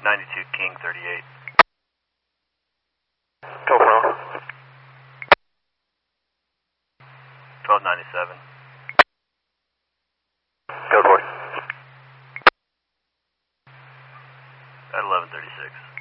92 King 38. Go for 1297. Go for At 1136.